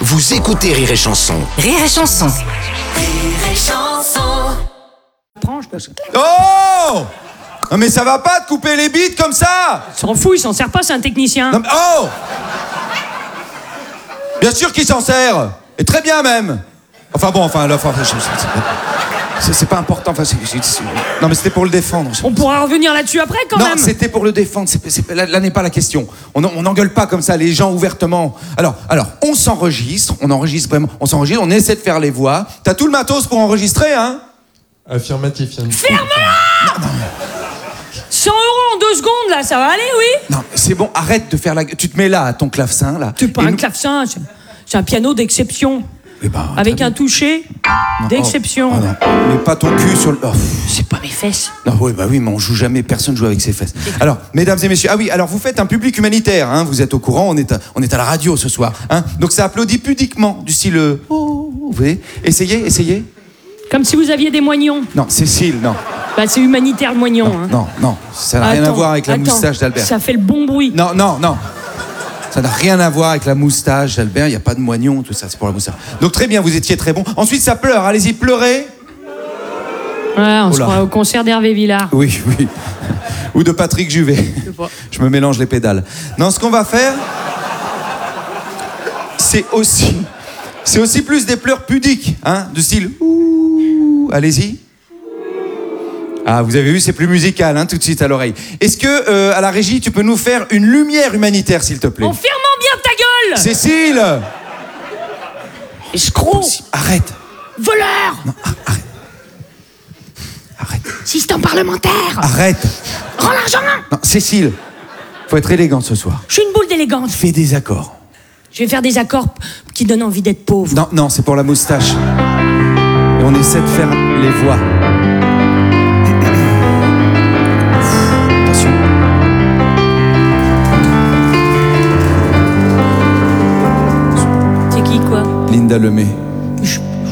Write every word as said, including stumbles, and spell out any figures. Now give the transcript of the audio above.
Vous écoutez Rire et Chanson. Rire et Chanson. Rire et Chanson. Oh! Non mais ça va pas de couper les bites comme ça! S'en fout, il s'en sert pas, c'est un technicien. Non mais oh! Bien sûr qu'il s'en sert! Et très bien même! Enfin bon, enfin là, enfin, je- je- c'est, c'est pas important, enfin, c'est, c'est- c'est- non mais c'était pour le défendre. On pourra revenir là-dessus après quand Non, même. c'était pour le défendre, c'est, c'est- là, là n'est pas la question. On on n'engueule pas comme ça les gens ouvertement. Alors, alors, on s'enregistre, on enregistre vraiment, on s'enregistre, on essaie de faire les voix. T'as tout le matos pour enregistrer, hein? Affirmatif, Yann. Ferme-la! cent euros en deux secondes là, ça va aller, oui? Non, c'est bon, arrête de faire la... Tu te mets là, à ton clavecin, là. C'est pas et un nous- clavecin, c'est, c'est un piano d'exception. Eh ben, Avec très un bien. toucher Non, d'exception. oh, oh non, mets pas ton cul sur le... Oh, pff. C'est pas mes fesses. Non, oui, bah oui, mais on joue jamais, personne joue avec ses fesses. Alors, mesdames et messieurs, ah oui, alors vous faites un public humanitaire, hein, vous êtes au courant, on est à, on est à la radio ce soir, hein, donc ça applaudit pudiquement, du style... euh, oh, vous voyez, essayez, essayez. Comme si vous aviez des moignons. Non, Cécile, non, Bah c'est humanitaire le moignon. non, hein. non, non, ça n'a rien à Attends, voir avec la attends, moustache d'Albert. Ça fait le bon bruit. Non, non, non. Ça n'a rien à voir avec la moustache d'Albert, il n'y a pas de moignon, tout ça, c'est pour la moustache. Donc très bien, vous étiez très bon. Ensuite, ça pleure, allez-y, pleurez. Ouais, on se Oula. croit au concert d'Hervé Villard. Oui, oui. Ou de Patrick Juvet. Je me mélange les pédales. Non, ce qu'on va faire, c'est aussi, c'est aussi plus des pleurs pudiques, hein, de style. Ouh, allez-y. Ah, vous avez vu, c'est plus musical, hein, tout de suite à l'oreille. Est-ce que euh, à la régie, tu peux nous faire une lumière humanitaire, s'il te plaît? En fermant bien ta gueule! Cécile. Escroc! Arrête. Voleur! Non, ar- arrête. Arrête. Système parlementaire! Arrête. Rends l'argent! Non, Cécile. Faut être élégante ce soir. Je suis une boule d'élégance. Fais des accords. Je vais faire des accords p- qui donnent envie d'être pauvre. Non, non, c'est pour la moustache. Et on essaie de faire les voix. Attention. C'est qui, quoi? Linda Lemay. Je-